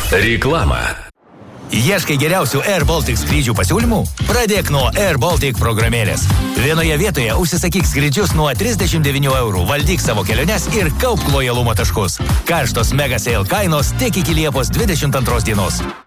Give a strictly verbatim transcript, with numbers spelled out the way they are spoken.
Reklama. Ieškai geriausių Air Baltic skrydžių pasiūlymų? Pradėk nuo Air Baltic programėlės. Vienoje vietoje užsisakyk skrydžius nuo trisdešimt devynių eurų, valdyk savo keliones ir kaupk lojalumo taškus. Karštos mega sale kainos tik iki Liepos dvidešimt antros dienos.